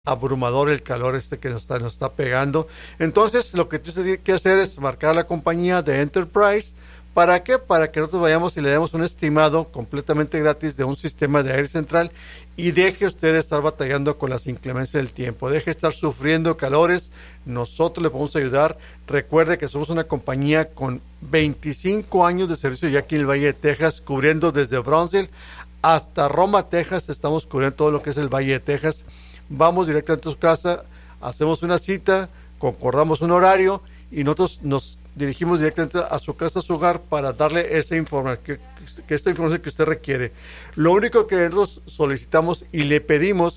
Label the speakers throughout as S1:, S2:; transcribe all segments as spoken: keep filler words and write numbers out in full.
S1: abrumador el calor este que nos está, nos está pegando. Entonces, lo que tú tienes que hacer es marcar la compañía de Enterprise. ¿Para qué? Para que nosotros vayamos y le demos un estimado completamente gratis de un sistema de aire central y deje usted de estar batallando con las inclemencias del tiempo, deje de estar sufriendo calores, nosotros le podemos ayudar. Recuerde que somos una compañía con veinticinco años de servicio ya aquí en el Valle de Texas, cubriendo desde Brownsville hasta Roma, Texas, estamos cubriendo todo lo que es el Valle de Texas. Vamos directamente a su casa, hacemos una cita, concordamos un horario y nosotros nos dirigimos directamente a su casa, a su hogar, para darle esa información, que, que esta información que usted requiere. Lo único que nosotros solicitamos y le pedimos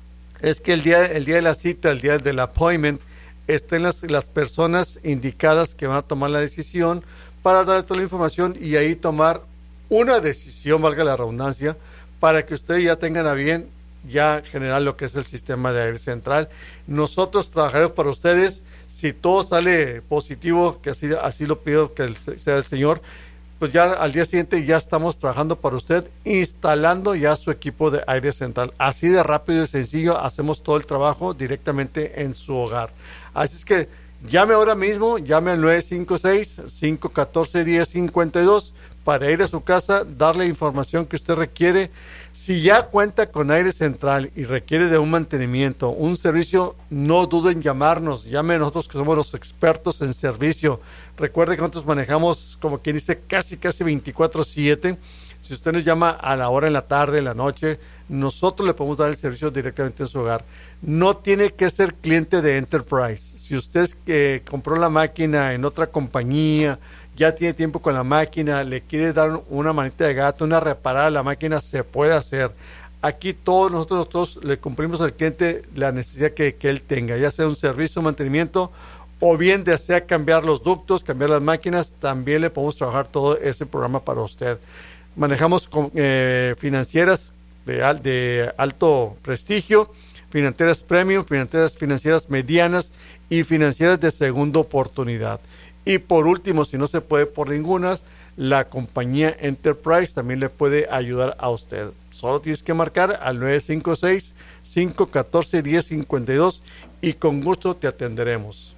S1: es que el día, el día de la cita, el día del appointment, estén las, las personas indicadas que van a tomar la decisión para darle toda la información y ahí tomar una decisión, valga la redundancia, para que ustedes ya tengan a bien ya generar lo que es el sistema de aire central. Nosotros trabajaremos para ustedes. Si todo sale positivo, que así, así lo pido que el, sea el Señor, pues ya al día siguiente ya estamos trabajando para usted, instalando ya su equipo de aire central. Así de rápido y sencillo hacemos todo el trabajo directamente en su hogar. Así es que llame ahora mismo, llame al nueve cinco seis, cinco uno cuatro, uno cero cinco dos para ir a su casa, darle información que usted requiere. Si ya cuenta con aire central y requiere de un mantenimiento, un servicio, no duden en llamarnos. Llame a nosotros que somos los expertos en servicio. Recuerde que nosotros manejamos, como quien dice, casi, casi veinticuatro siete. Si usted nos llama a la hora en la tarde, en la noche, nosotros le podemos dar el servicio directamente en su hogar. No tiene que ser cliente de Enterprise. Si usted eh, compró la máquina en otra compañía, ya tiene tiempo con la máquina, le quiere dar una manita de gato, una reparada a la máquina, se puede hacer. Aquí todos nosotros todos le cumplimos al cliente la necesidad que, que él tenga, ya sea un servicio, mantenimiento, o bien desea cambiar los ductos, cambiar las máquinas, también le podemos trabajar todo ese programa para usted. Manejamos con, eh, financieras de, al, de alto prestigio, financieras premium, financieras, financieras medianas y financieras de segunda oportunidad. Y por último, si no se puede por ninguna, la compañía Enterprise también le puede ayudar a usted. Solo tienes que marcar al nueve cinco seis, cinco uno cuatro, uno cero cinco dos y con gusto te atenderemos.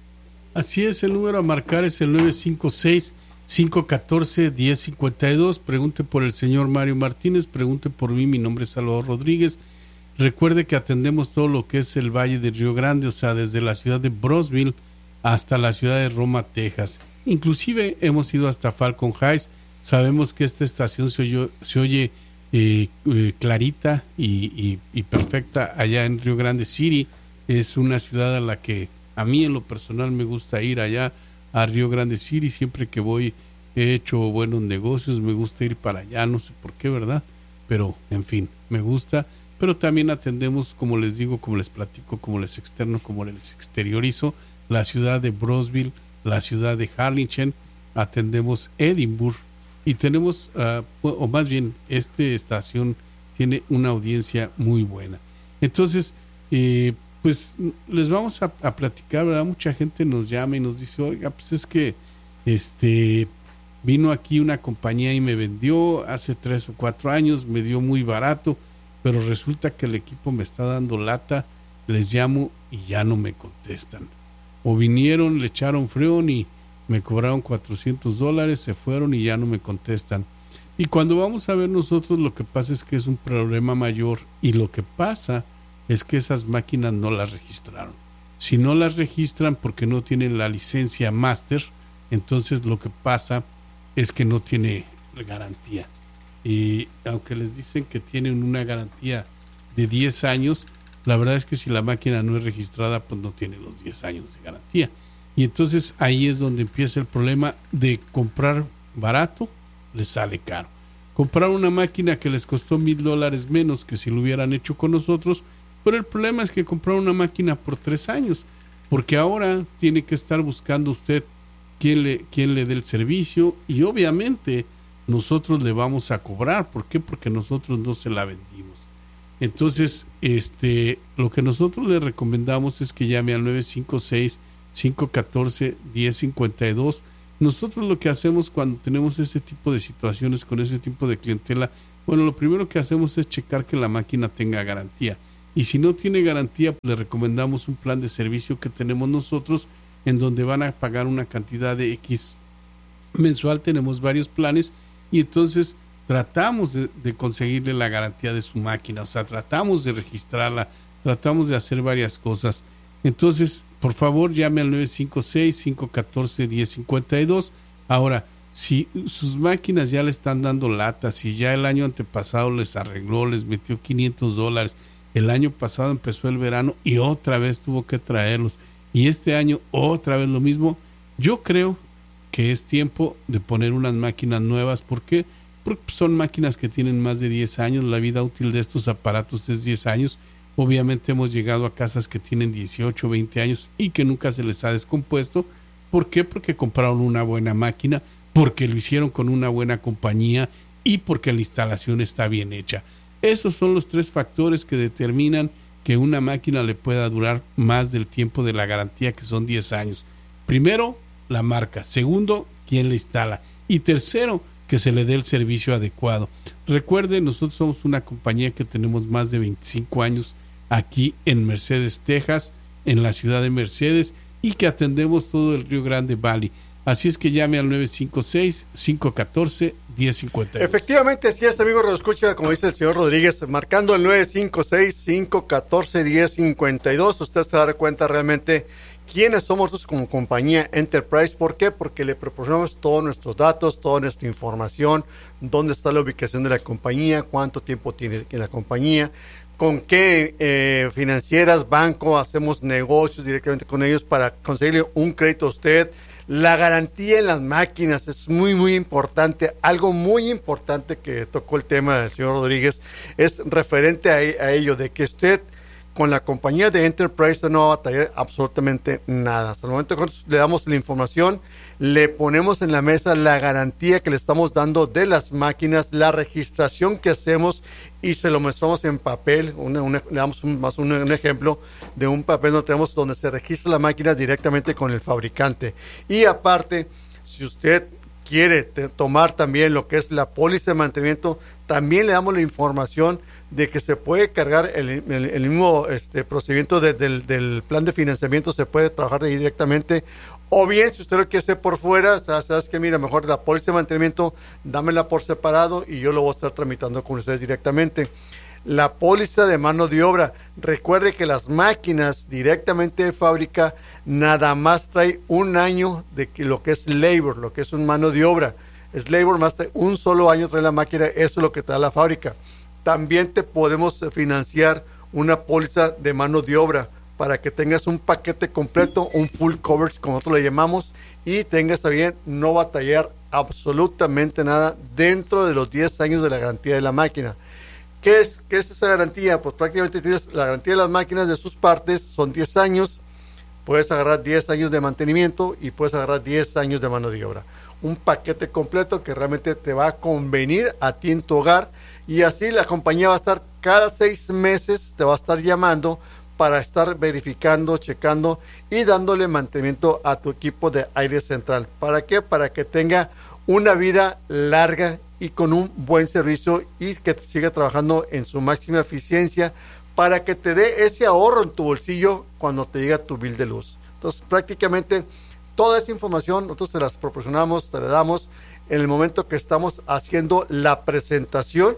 S2: Así es, el número a marcar es el nueve cinco seis, cinco uno cuatro, uno cero cinco dos. Pregunte por el señor Mario Martínez, pregunte por mí, mi nombre es Salvador Rodríguez. Recuerde que atendemos todo lo que es el Valle de Río Grande, o sea, desde la ciudad de Brownsville hasta la ciudad de Roma, Texas. Inclusive hemos ido hasta Falcon Heights. Sabemos que esta estación se oye, se oye eh, eh, clarita y, y, y perfecta allá en Río Grande City. Es una ciudad a la que a mí en lo personal me gusta ir allá a Río Grande City. Siempre que voy he hecho buenos negocios, me gusta ir para allá, no sé por qué, ¿verdad? Pero en fin, me gusta. Pero también atendemos, como les digo, como les platico, como les externo, como les exteriorizo, la ciudad de Brownsville, la ciudad de Harlingen, atendemos Edinburgh y tenemos, uh, o más bien, esta estación tiene una audiencia muy buena. Entonces, eh, pues les vamos a, a platicar, ¿verdad? Mucha gente nos llama y nos dice, oiga, pues es que este vino aquí una compañía y me vendió hace tres o cuatro años, me dio muy barato, pero resulta que el equipo me está dando lata, les llamo y ya no me contestan. O vinieron, le echaron freón y me cobraron cuatrocientos dólares, se fueron y ya no me contestan. Y cuando vamos a ver nosotros, lo que pasa es que es un problema mayor y lo que pasa es que esas máquinas no las registraron. Si no las registran porque no tienen la licencia Master, entonces lo que pasa es que no tiene garantía. Y aunque les dicen que tienen una garantía de diez años, la verdad es que si la máquina no es registrada, pues no tiene los diez años de garantía. Y entonces ahí es donde empieza el problema de comprar barato, les sale caro. Comprar una máquina que les costó mil dólares menos que si lo hubieran hecho con nosotros, pero el problema es que comprar una máquina por tres años, porque ahora tiene que estar buscando usted quién le, quién le dé el servicio y obviamente nosotros le vamos a cobrar. ¿Por qué? Porque nosotros no se la vendimos. Entonces, este, lo que nosotros le recomendamos es que llame al nueve cinco seis, cinco uno cuatro, uno cero cinco dos. Nosotros lo que hacemos cuando tenemos ese tipo de situaciones con ese tipo de clientela, bueno, lo primero que hacemos es checar que la máquina tenga garantía. Y si no tiene garantía, pues le recomendamos un plan de servicio que tenemos nosotros, en donde van a pagar una cantidad de X mensual. Tenemos varios planes y entonces tratamos de, de conseguirle la garantía de su máquina, o sea, tratamos de registrarla, tratamos de hacer varias cosas. Entonces, por favor, llame al nueve cinco seis, cinco uno cuatro, uno cero cinco dos. Ahora, si sus máquinas ya le están dando latas, si ya el año antepasado les arregló, les metió quinientos dólares, el año pasado empezó el verano y otra vez tuvo que traerlos, y este año otra vez lo mismo, yo creo que es tiempo de poner unas máquinas nuevas. ¿Por qué? Porque son máquinas que tienen más de diez años, la vida útil de estos aparatos es diez años. Obviamente hemos llegado a casas que tienen dieciocho, veinte años y que nunca se les ha descompuesto. ¿Por qué? Porque compraron una buena máquina, porque lo hicieron con una buena compañía y porque la instalación está bien hecha. Esos son los tres factores que determinan que una máquina le pueda durar más del tiempo de la garantía, que son diez años. Primero, la marca. Segundo, quién la instala. Y tercero, que se le dé el servicio adecuado. Recuerden, nosotros somos una compañía que tenemos más de veinticinco años aquí en Mercedes, Texas, en la ciudad de Mercedes, y que atendemos todo el Río Grande Valley. Así es que llame al nueve cinco seis, cinco uno cuatro, uno cero cinco dos.
S1: Efectivamente, así es, amigo Radioescucha, como dice el señor Rodríguez, marcando el nueve cinco seis, cinco uno cuatro, uno cero cinco dos, usted se dará cuenta realmente quiénes somos nosotros como compañía Enterprise. ¿Por qué? Porque le proporcionamos todos nuestros datos, toda nuestra información, dónde está la ubicación de la compañía, cuánto tiempo tiene en la compañía, con qué eh, financieras, banco, hacemos negocios directamente con ellos para conseguirle un crédito a usted. La garantía en las máquinas es muy, muy importante. Algo muy importante que tocó el tema del señor Rodríguez es referente a, a ello, de que usted con la compañía de Enterprise no va a batallar absolutamente nada. Hasta el momento que nosotros le damos la información, le ponemos en la mesa la garantía que le estamos dando de las máquinas, la registración que hacemos y se lo mostramos en papel. Una, una, le damos un, más un, un ejemplo de un papel donde tenemos donde se registra la máquina directamente con el fabricante. Y aparte, si usted quiere te, tomar también lo que es la póliza de mantenimiento, también le damos la información de que se puede cargar el, el, el mismo este, procedimiento de, del, del plan de financiamiento, se puede trabajar de ahí directamente. O bien, si usted lo quiere hacer por fuera, sabes, sabes que mira, mejor la póliza de mantenimiento, dámela por separado y yo lo voy a estar tramitando con ustedes directamente. La póliza de mano de obra, recuerde que las máquinas directamente de fábrica nada más trae un año de que lo que es labor, lo que es un mano de obra. Es labor más trae un solo año trae la máquina, eso es lo que trae la fábrica. También te podemos financiar una póliza de mano de obra para que tengas un paquete completo, un full coverage, como nosotros le llamamos, y tengas a bien no batallar absolutamente nada dentro de los diez años de la garantía de la máquina. ¿Qué es, qué es esa garantía? Pues prácticamente tienes la garantía de las máquinas de sus partes, son diez años, puedes agarrar diez años de mantenimiento y puedes agarrar diez años de mano de obra. Un paquete completo que realmente te va a convenir a ti en tu hogar, y así la compañía va a estar cada seis meses, te va a estar llamando para estar verificando, checando y dándole mantenimiento a tu equipo de aire central. ¿Para qué? Para que tenga una vida larga y con un buen servicio y que siga trabajando en su máxima eficiencia para que te dé ese ahorro en tu bolsillo cuando te llega tu bill de luz. Entonces, prácticamente toda esa información nosotros te las proporcionamos, te la damos en el momento que estamos haciendo la presentación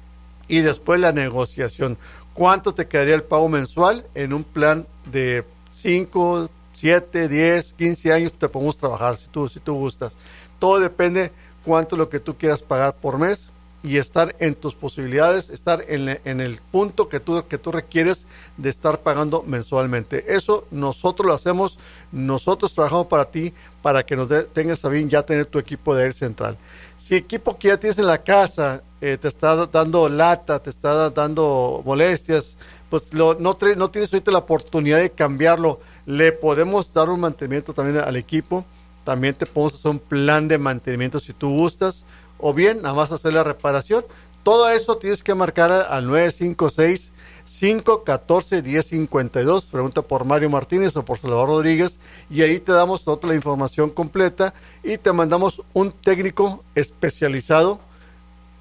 S1: y después la negociación. ¿Cuánto te quedaría el pago mensual en un plan de cinco, siete, diez, quince años? Te podemos trabajar si tú, si tú gustas. Todo depende cuánto es lo que tú quieras pagar por mes y estar en tus posibilidades, estar en, en el punto que tú, que tú requieres de estar pagando mensualmente. Eso nosotros lo hacemos, nosotros trabajamos para ti, para que nos de, tengas a bien ya tener tu equipo de aire central. Si equipo que ya tienes en la casa eh, te está dando lata, te está dando molestias, pues lo, no, no tienes ahorita la oportunidad de cambiarlo, le podemos dar un mantenimiento también al equipo, también te podemos hacer un plan de mantenimiento si tú gustas, o bien nada más hacer la reparación. Todo eso tienes que marcar al nueve cinco seis, cinco uno cuatro, uno cero cinco dos, pregunta por Mario Martínez o por Salvador Rodríguez, y ahí te damos toda la información completa y te mandamos un técnico especializado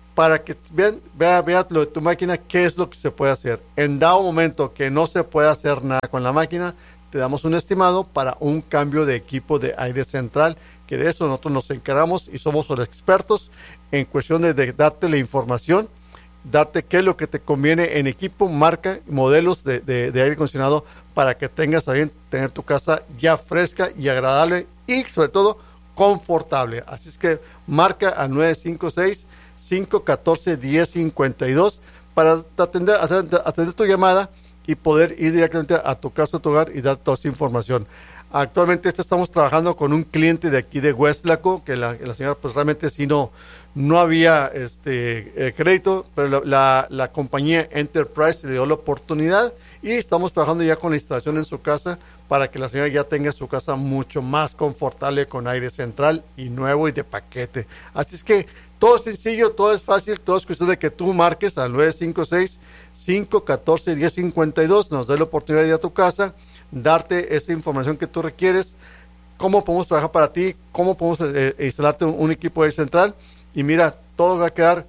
S1: para que vean, vea, vea lo de tu máquina, qué es lo que se puede hacer. En dado momento que no se puede hacer nada con la máquina, te damos un estimado para un cambio de equipo de aire central, que de eso nosotros nos encargamos y somos los expertos en cuestión de, de darte la información, darte qué es lo que te conviene en equipo, marca, modelos de, de, de aire acondicionado para que tengas a bien tener tu casa ya fresca y agradable y sobre todo confortable. Así es que marca al nueve cinco seis, cinco uno cuatro, uno cero cinco dos para atender, atender, atender tu llamada y poder ir directamente a tu casa, a tu hogar y dar toda esa información. Actualmente estamos trabajando con un cliente de aquí de Westlaco, que la, la señora pues realmente sí no, no había este eh, crédito, pero la, la, la compañía Enterprise le dio la oportunidad y estamos trabajando ya con la instalación en su casa para que la señora ya tenga su casa mucho más confortable con aire central y nuevo y de paquete. Así es que todo es sencillo, todo es fácil, todo es cuestión de que tú marques al nueve cinco seis, cinco uno cuatro, uno cero cinco dos, nos dé la oportunidad de ir a tu casa, darte esa información que tú requieres, cómo podemos trabajar para ti, cómo podemos eh, instalarte un, un equipo de aire central y mira, todo va a quedar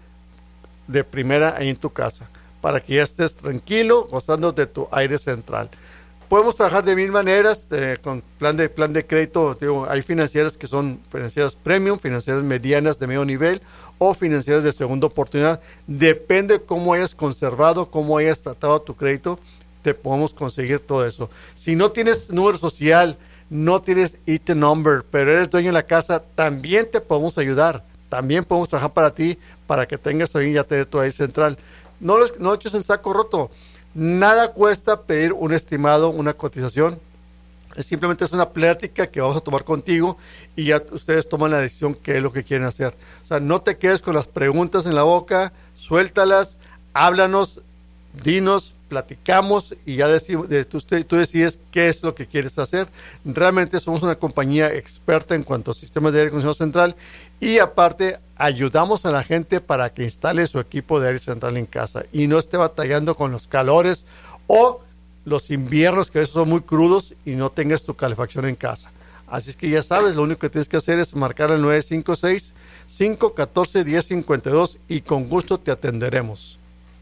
S1: de primera ahí en tu casa para que ya estés tranquilo gozando de tu aire central. Podemos trabajar de mil maneras, eh, con plan de plan de crédito. Digo, hay financieras que son financieras premium, financieras medianas de medio nivel o financieras de segunda oportunidad. Depende cómo hayas conservado, cómo hayas tratado tu crédito, te podemos conseguir todo eso. Si no tienes número social, no tienes I T number, pero eres dueño de la casa, también te podemos ayudar. También podemos trabajar para ti, para que tengas ahí ya tener tu aire central. No lo no eches en saco roto. Nada cuesta pedir un estimado, una cotización. Es simplemente es una plática que vamos a tomar contigo y ya ustedes toman la decisión qué es lo que quieren hacer. O sea, no te quedes con las preguntas en la boca, suéltalas, háblanos, dinos, platicamos y ya decimos, de, tú, tú decides qué es lo que quieres hacer. Realmente somos una compañía experta en cuanto a sistemas de aire acondicionado central y aparte ayudamos a la gente para que instale su equipo de aire central en casa y no esté batallando con los calores o los inviernos que a veces son muy crudos y no tengas tu calefacción en casa. Así es que ya sabes, lo único que tienes que hacer es marcar el nueve cinco seis, cinco uno cuatro, uno cero cinco dos y con gusto te atenderemos.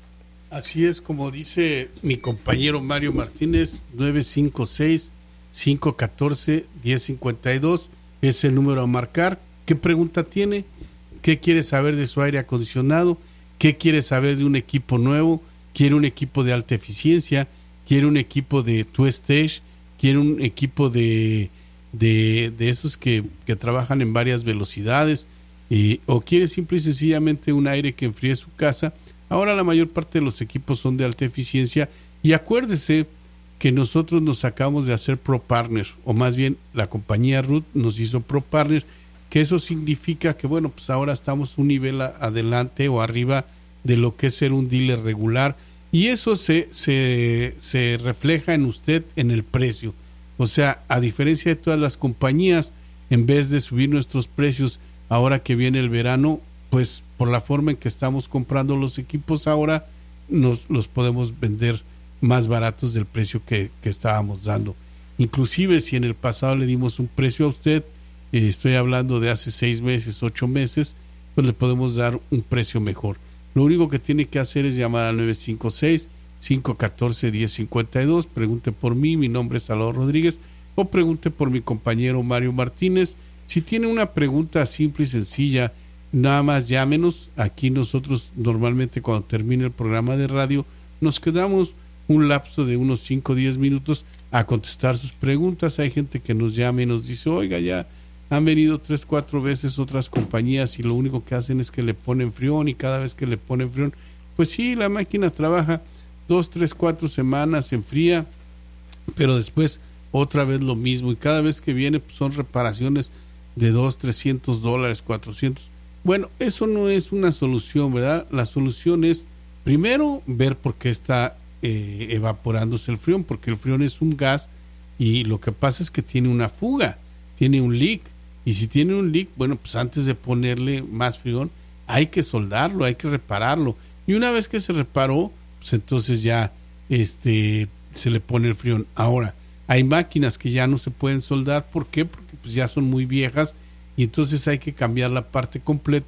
S2: Así es, como dice mi compañero Mario Martínez, nueve cinco seis, cinco uno cuatro, uno cero cinco dos es el número a marcar. ¿Qué pregunta tiene? ¿Qué quiere saber de su aire acondicionado? ¿Qué quiere saber de un equipo nuevo? ¿Quiere un equipo de alta eficiencia? ¿Quiere un equipo de two-stage? ¿Quiere un equipo de, de, de esos que, que trabajan en varias velocidades? Eh, ¿O quiere simple y sencillamente un aire que enfríe su casa? Ahora la mayor parte de los equipos son de alta eficiencia y acuérdese que nosotros nos acabamos de hacer Pro Partner, o más bien la compañía Root nos hizo Pro Partner, que eso significa que bueno, pues ahora estamos un nivel a, adelante o arriba de lo que es ser un dealer regular y eso se, se, se refleja en usted en el precio. O sea, a diferencia de todas las compañías, en vez de subir nuestros precios ahora que viene el verano, pues por la forma en que estamos comprando los equipos ahora, nos los podemos vender más baratos del precio que, que estábamos dando. Inclusive si en el pasado le dimos un precio a usted, eh, estoy hablando de hace seis meses, ocho meses, pues le podemos dar un precio mejor. Lo único que tiene que hacer es llamar al nueve cinco seis, cinco uno cuatro, uno cero cinco dos, pregunte por mí, mi nombre es Salvador Rodríguez, o pregunte por mi compañero Mario Martínez. Si tiene una pregunta simple y sencilla, nada más llámenos. Aquí nosotros normalmente cuando termina el programa de radio nos quedamos un lapso de unos cinco o diez minutos a contestar sus preguntas. Hay gente que nos llama y nos dice, oiga, ya han venido tres, cuatro veces otras compañías y lo único que hacen es que le ponen frión y cada vez que le ponen frión, pues sí, la máquina trabaja dos, tres, cuatro semanas, se enfría, pero después otra vez lo mismo y cada vez que viene pues son reparaciones de dos, trescientos dólares, cuatrocientos. Bueno, eso no es una solución, ¿verdad? La solución es primero ver por qué está eh, evaporándose el frión, porque el frión es un gas y lo que pasa es que tiene una fuga, tiene un leak, y si tiene un leak, bueno, pues antes de ponerle más frión hay que soldarlo, hay que repararlo, y una vez que se reparó, pues entonces ya este se le pone el frión. Ahora, hay máquinas que ya no se pueden soldar, ¿por qué? Porque pues ya son muy viejas y entonces hay que cambiar la parte completa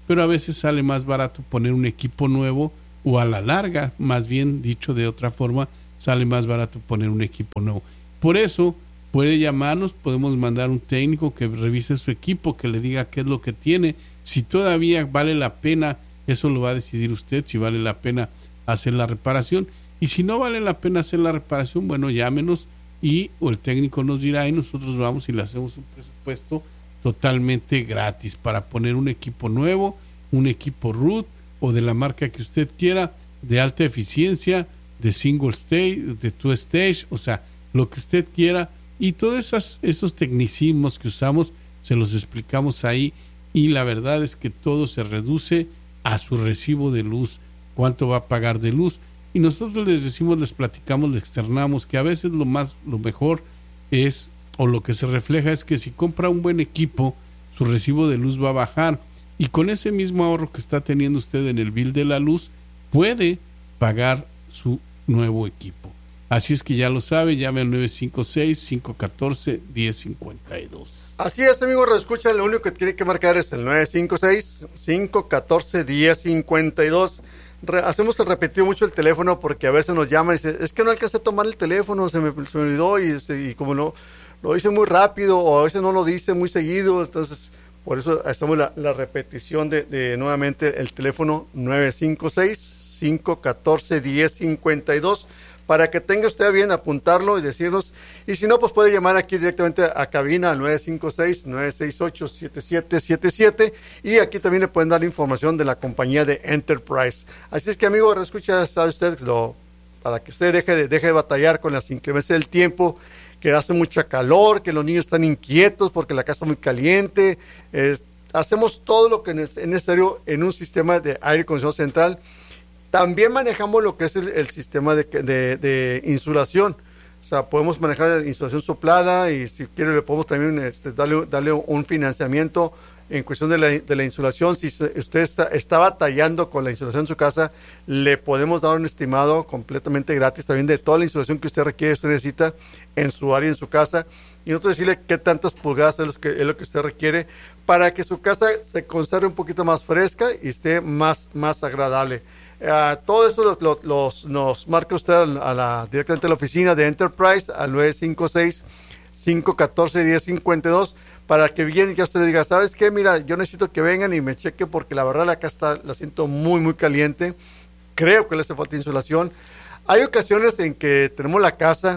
S2: pero a veces sale más barato poner un equipo nuevo, o a la larga, más bien dicho de otra forma, sale más barato poner un equipo nuevo. Por eso puede llamarnos, podemos mandar un técnico que revise su equipo, que le diga qué es lo que tiene, si todavía vale la pena, eso lo va a decidir usted, si vale la pena hacer la reparación, y si no vale la pena hacer la reparación, bueno, llámenos y o el técnico nos dirá y nosotros vamos y le hacemos un presupuesto totalmente gratis para poner un equipo nuevo, un equipo root o de la marca que usted quiera, de alta eficiencia, de single stage, de two stage, o sea, lo que usted quiera, y todos esos, esos tecnicismos que usamos se los explicamos ahí, y la verdad es que todo se reduce a su recibo de luz, cuánto va a pagar de luz, y nosotros les decimos, les platicamos, les externamos que a veces lo más, lo mejor es, o lo que se refleja es que si compra un buen equipo, su recibo de luz va a bajar, y con ese mismo ahorro que está teniendo usted en el bill de la luz, puede pagar su nuevo equipo. Así es que ya lo sabe, llame al nueve cinco seis, cinco uno cuatro, uno cero cinco dos.
S1: Así es, amigo, reescucha, lo único que tiene que marcar es el nueve cinco seis, cinco uno cuatro, uno cero cinco dos. Re, hacemos el repetido mucho el teléfono porque a veces nos llaman y dicen, es que no alcancé a tomar el teléfono, se me, se me olvidó y, y como no lo dice muy rápido o a veces no lo dice muy seguido, entonces por eso hacemos la, la repetición de, de nuevamente el teléfono nueve cinco seis, cinco uno cuatro, uno cero cinco dos para que tenga usted bien apuntarlo y decirnos, y si no, pues puede llamar aquí directamente a cabina al nueve cinco seis, nueve seis ocho, siete siete siete siete y aquí también le pueden dar información de la compañía de Enterprise. Así es que, amigo, escucha, sabe usted, lo, para que usted deje de, deje de batallar con las inclemencias del tiempo, que hace mucha calor, que los niños están inquietos porque la casa está muy caliente, eh, hacemos todo lo que es necesario en un sistema de aire acondicionado central. También manejamos lo que es el, el sistema de, de, de insulación. O sea, podemos manejar insulación soplada y si quiere le podemos también este, darle, darle un financiamiento en cuestión de la, de la insulación. Si usted está, está batallando con la insulación en su casa, le podemos dar un estimado completamente gratis también de toda la insulación que usted requiere, usted necesita en su área, en su casa. Y nosotros decirle qué tantas pulgadas es lo que, es lo que usted requiere para que su casa se conserve un poquito más fresca y esté más, más agradable. Uh, todo eso los, los, los, nos marca usted a la, directamente a la oficina de Enterprise al nueve cinco seis, cinco uno cuatro, uno cero cinco dos para que viene y que usted le diga, ¿sabes qué? Mira, yo necesito que vengan y me cheque porque la verdad la casa la siento muy, muy caliente. Creo que le hace falta insulación. Hay ocasiones en que tenemos la casa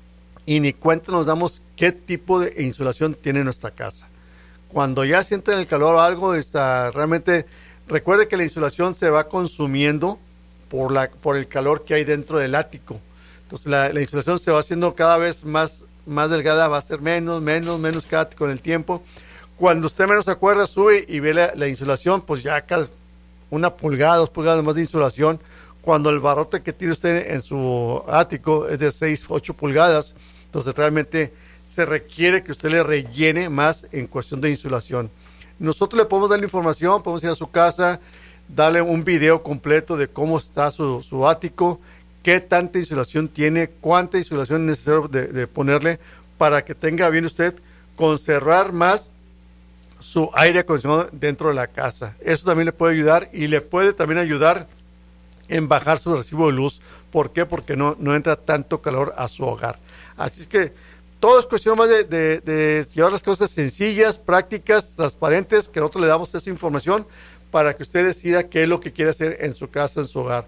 S1: y ni cuenta nos damos qué tipo de insulación tiene nuestra casa. Cuando ya sienten el calor o algo, está realmente... Recuerde que la insulación se va consumiendo por, la, por el calor que hay dentro del ático. Entonces la, la insulación se va haciendo cada vez más, más delgada, va a ser menos, menos, menos cada con el tiempo. Cuando usted menos se acuerda, sube y ve la, la insulación, pues ya cada una pulgada, dos pulgadas más de insulación. Cuando el barrote que tiene usted en su ático es de seis, ocho pulgadas, entonces realmente se requiere que usted le rellene más en cuestión de insulación. Nosotros le podemos dar la información, podemos ir a su casa, darle un video completo de cómo está su, su ático, qué tanta insulación tiene, cuánta insulación es necesario de, de ponerle para que tenga bien usted conservar más su aire acondicionado dentro de la casa. Eso también le puede ayudar y le puede también ayudar en bajar su recibo de luz. ¿Por qué? Porque no, no entra tanto calor a su hogar. Así es que todo es cuestión más de, de, de llevar las cosas sencillas, prácticas, transparentes, que nosotros le damos esa información para que usted decida qué es lo que quiere hacer en su casa, en su hogar.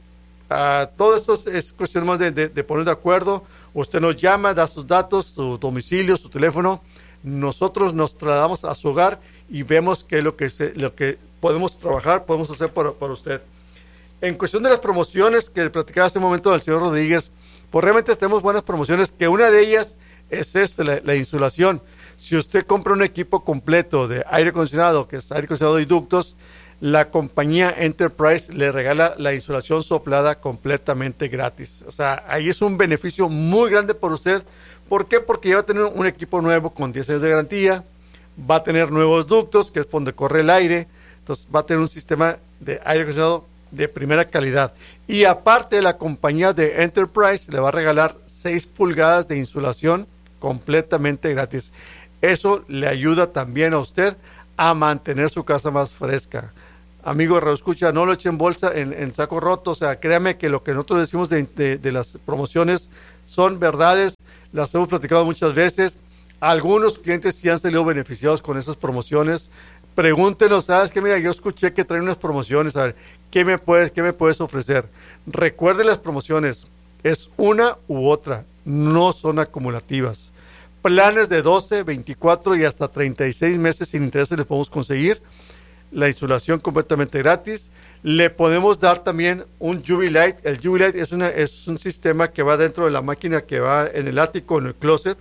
S1: Uh, todo esto es, es cuestión más de, de, de poner de acuerdo. Usted nos llama, da sus datos, su domicilio, su teléfono. Nosotros nos trasladamos a su hogar y vemos qué es lo que, se, lo que podemos trabajar, podemos hacer para, para usted. En cuestión de las promociones que platicaba hace un momento del señor Rodríguez, pues realmente tenemos buenas promociones, que una de ellas es esta, la, la insulación. Si usted compra un equipo completo de aire acondicionado, que es aire acondicionado y ductos, la compañía Enterprise le regala la insulación soplada completamente gratis. O sea, ahí es un beneficio muy grande por usted. ¿Por qué? Porque ya va a tener un equipo nuevo con diez años de garantía, va a tener nuevos ductos, que es donde corre el aire, entonces va a tener un sistema de aire acondicionado de primera calidad. Y aparte, la compañía de Enterprise le va a regalar seis pulgadas de insulación completamente gratis. Eso le ayuda también a usted a mantener su casa más fresca. Amigo radioescucha, no lo echen en bolsa en, en saco roto, o sea, créame que lo que nosotros decimos de, de, de las promociones son verdades, las hemos platicado muchas veces. Algunos clientes sí han salido beneficiados con esas promociones. Pregúntenos, ¿sabes qué? Mira, yo escuché que traen unas promociones, a ver, ¿qué me puedes, qué me puedes ofrecer? Recuerden las promociones, es una u otra, no son acumulativas. Planes de doce, veinticuatro y hasta treinta y seis meses sin intereses les podemos conseguir. La insulación completamente gratis. Le podemos dar también un U V Light. El U V Light es, una, es un sistema que va dentro de la máquina que va en el ático, en el closet,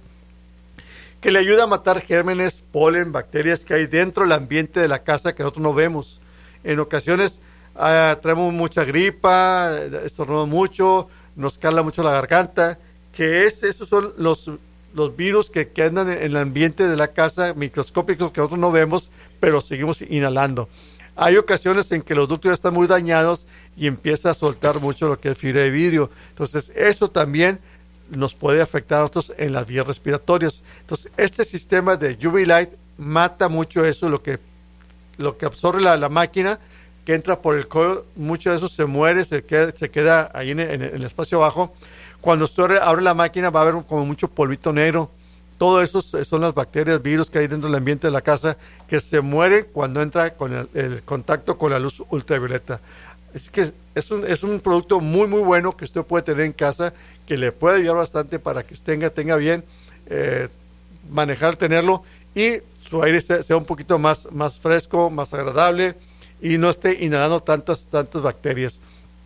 S1: que le ayuda a matar gérmenes, polen, bacterias que hay dentro del ambiente de la casa que nosotros no vemos. En ocasiones uh, traemos mucha gripa, estornudamos mucho, nos cala mucho la garganta, que es, esos son los, los virus que, que andan en el ambiente de la casa, microscópicos que nosotros no vemos, pero seguimos inhalando. Hay ocasiones en que los ductos ya están muy dañados y empieza a soltar mucho lo que es fibra de vidrio. Entonces, eso también nos puede afectar a nosotros en las vías respiratorias. Entonces, este sistema de U V Light mata mucho eso, lo que, lo que absorbe la, la máquina, que entra por el cuello, mucho de eso se muere, se queda, se queda ahí en, en, en el espacio abajo. Cuando usted abre la máquina va a haber como mucho polvito negro. Todo eso son las bacterias, virus que hay dentro del ambiente de la casa que se mueren cuando entra con el, el contacto con la luz ultravioleta. Es que es un, es un producto muy, muy bueno que usted puede tener en casa, que le puede ayudar bastante para que usted tenga, tenga bien eh, manejar, tenerlo, y su aire sea, sea un poquito más, más fresco, más agradable, y no esté inhalando tantas, tantas bacterias.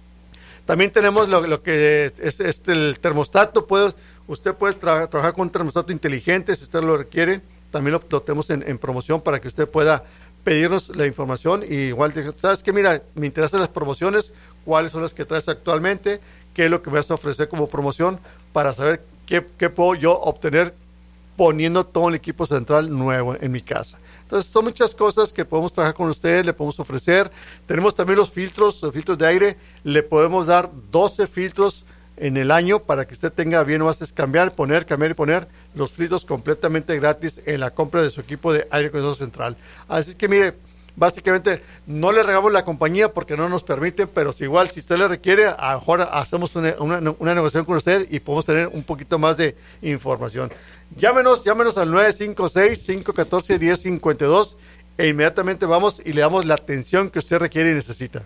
S1: También tenemos lo, lo que es, es este, el termostato. Puede, usted puede tra- trabajar con un termostato inteligente si usted lo requiere. También lo, lo tenemos en, en promoción para que usted pueda pedirnos la información. Y igual, ¿sabes qué? Mira, me interesan las promociones, cuáles son las que traes actualmente, qué es lo que me vas a ofrecer como promoción para saber qué, qué puedo yo obtener poniendo todo el equipo central nuevo en mi casa. Entonces, son muchas cosas que podemos trabajar con ustedes, le podemos ofrecer. Tenemos también los filtros, los filtros de aire. Le podemos dar doce filtros en el año para que usted tenga bien, nomás es cambiar, poner, cambiar y poner los filtros completamente gratis en la compra de su equipo de aire acondicionado central. Así es que, mire, básicamente no le regalamos la compañía porque no nos permiten, pero si igual, si usted le requiere, a lo mejor hacemos una, una, una negociación con usted y podemos tener un poquito más de información. Llámenos, llámenos al nueve cinco seis, cinco uno cuatro, uno cero cinco dos e inmediatamente vamos y le damos la atención que usted requiere y necesita.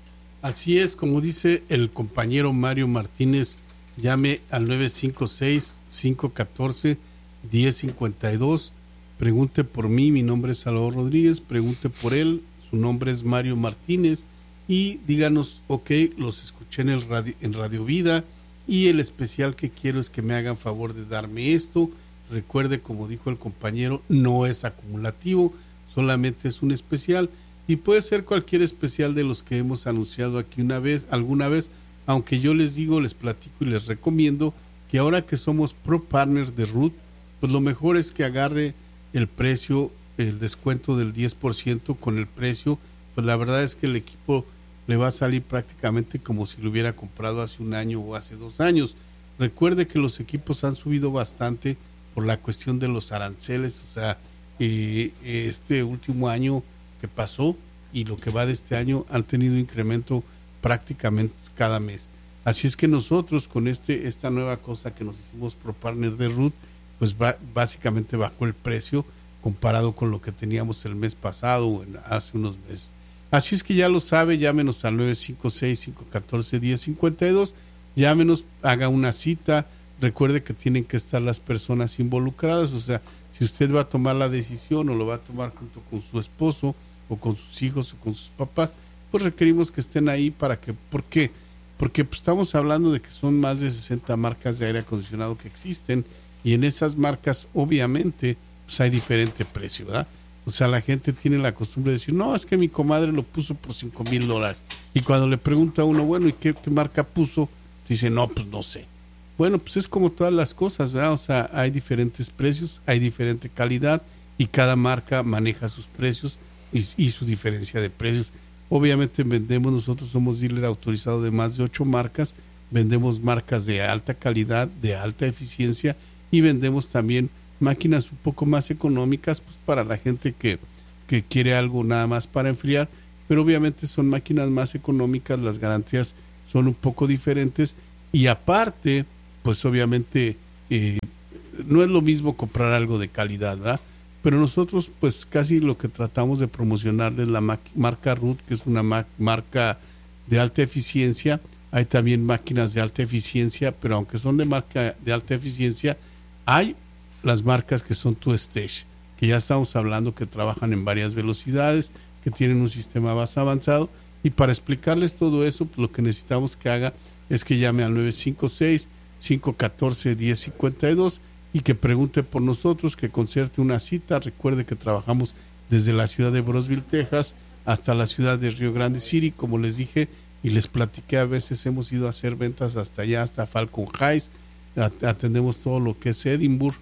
S2: Así es, como dice el compañero Mario Martínez, llame al nueve cinco seis, cinco uno cuatro, uno cero cinco dos, pregunte por mí, mi nombre es Salvador Rodríguez, pregunte por él, su nombre es Mario Martínez, y díganos, ok, los escuché en, el radio, en Radio Vida, y el especial que quiero es que me hagan favor de darme esto. Recuerde, como dijo el compañero, no es acumulativo, solamente es un especial, y puede ser cualquier especial de los que hemos anunciado aquí una vez, alguna vez, aunque yo les digo, les platico y les recomiendo que ahora que somos Pro Partners de Ruth, pues lo mejor es que agarre el precio, el descuento del diez por ciento con el precio, pues la verdad es que el equipo le va a salir prácticamente como si lo hubiera comprado hace un año o hace dos años. Recuerde que los equipos han subido bastante por la cuestión de los aranceles, o sea, eh, este último año que pasó y lo que va de este año han tenido incremento prácticamente cada mes. Así es que nosotros con este esta nueva cosa que nos hicimos Pro Partner de Ruth, pues va, básicamente bajó el precio comparado con lo que teníamos el mes pasado o en, hace unos meses. Así es que ya lo sabe, llámenos al nueve cinco seis, cinco uno cuatro, uno cero cinco dos, llámenos, haga una cita. Recuerde que tienen que estar las personas involucradas, o sea, si usted va a tomar la decisión o lo va a tomar junto con su esposo o con sus hijos o con sus papás, pues requerimos que estén ahí para que, ¿por qué? Porque pues, estamos hablando de que son más de sesenta marcas de aire acondicionado que existen, y en esas marcas obviamente pues hay diferente precio, ¿verdad? O sea, la gente tiene la costumbre de decir, no, es que mi comadre lo puso por cinco mil dólares, y cuando le pregunta a uno, bueno, ¿y qué, qué marca puso? Dice, no, pues no sé. Bueno, pues es como todas las cosas, ¿verdad? O sea, hay diferentes precios, hay diferente calidad y cada marca maneja sus precios y, y su diferencia de precios. Obviamente vendemos, nosotros somos dealer autorizado de más de ocho marcas, vendemos marcas de alta calidad, de alta eficiencia, y vendemos también máquinas un poco más económicas pues para la gente que, que quiere algo nada más para enfriar, pero obviamente son máquinas más económicas, las garantías son un poco diferentes y aparte, pues obviamente eh, no es lo mismo comprar algo de calidad, ¿verdad? Pero nosotros pues casi lo que tratamos de promocionar es la ma- marca Root, que es una ma- marca de alta eficiencia. Hay también máquinas de alta eficiencia, pero aunque son de marca de alta eficiencia, hay las marcas que son Two Stage, que ya estamos hablando que trabajan en varias velocidades, que tienen un sistema más avanzado. Y para explicarles todo eso, pues lo que necesitamos que haga es que llame al nueve cinco seis, cinco uno cuatro, uno cero cinco dos y que pregunte por nosotros, que concerte una cita. Recuerde que trabajamos desde la ciudad de Brosville, Texas, hasta la ciudad de Rio Grande City, como les dije y les platiqué, a veces hemos ido a hacer ventas hasta allá, hasta Falcon Heights, atendemos todo lo que es Edinburgh,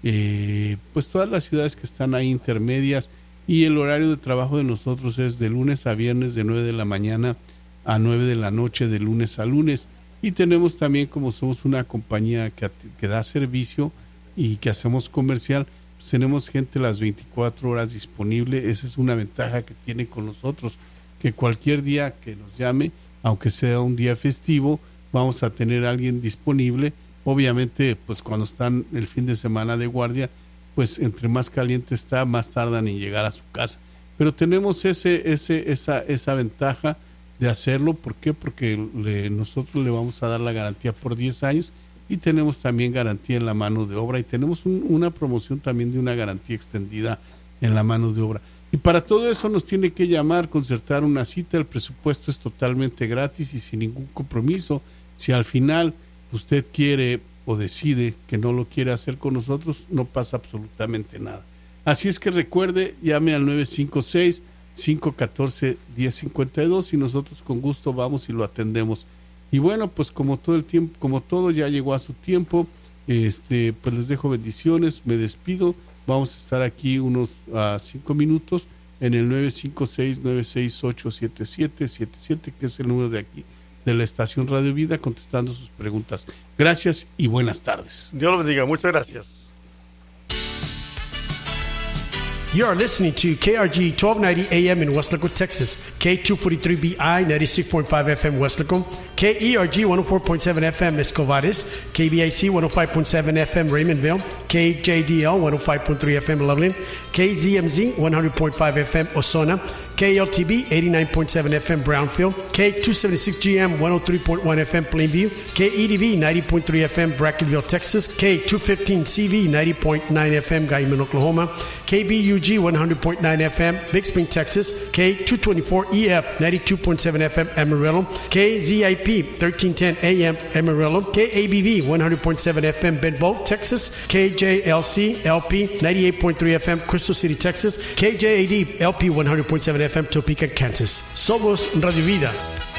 S2: eh, pues todas las ciudades que están ahí intermedias, y el horario de trabajo de nosotros es de lunes a viernes de nueve de la mañana a nueve de la noche, de lunes a lunes. Y tenemos también, como somos una compañía que, que da servicio y que hacemos comercial, pues tenemos gente las veinticuatro horas disponible. Esa es una ventaja que tiene con nosotros, que cualquier día que nos llame, aunque sea un día festivo, vamos a tener a alguien disponible. Obviamente, pues cuando están el fin de semana de guardia, pues entre más caliente está, más tardan en llegar a su casa. Pero tenemos ese, ese, esa, esa ventaja de hacerlo. ¿Por qué? Porque le, nosotros le vamos a dar la garantía por diez años y tenemos también garantía en la mano de obra y tenemos un, una promoción también de una garantía extendida en la mano de obra. Y para todo eso nos tiene que llamar, concertar una cita. El presupuesto es totalmente gratis y sin ningún compromiso. Si al final usted quiere o decide que no lo quiere hacer con nosotros, no pasa absolutamente nada. Así es que recuerde, llame al nueve cinco seis, cinco uno cuatro, uno cero cinco dos y nosotros con gusto vamos y lo atendemos. Y bueno, pues como todo el tiempo, como todo ya llegó a su tiempo, este, pues les dejo bendiciones, me despido. Vamos a estar aquí unos uh, cinco minutos en el nueve cinco seis, nueve seis ocho, siete siete siete siete, que es el número de aquí, de la estación Radio Vida, contestando sus preguntas. Gracias y buenas tardes.
S1: Dios los bendiga. Muchas gracias.
S3: You are listening to K R G twelve ninety A M in Westlaco, Texas, K two forty-three B I ninety-six point five F M Westlaco, K E R G one oh four point seven F M Escovares, K B I C one oh five point seven F M Raymondville, K J D L one oh five point three F M Loveland, K Z M Z one hundred point five F M Osona, K L T B eighty-nine point seven F M Brownfield, K two seventy-six G M one oh three point one F M Plainview, K E D V ninety point three F M Brackenville, Texas, K two fifteen C V ninety point nine F M Guyman, Oklahoma, K B U G one hundred point nine F M Big Spring, Texas, K two twenty-four E F ninety-two point seven F M Amarillo, K Z I P thirteen ten A M Amarillo, K A B V one hundred point seven F M Benbow, Texas, K J L C L P ninety-eight point three F M Crystal City, Texas, K J A D L P one hundred point seven F M Topeka, Kansas. Somos Radio Vida.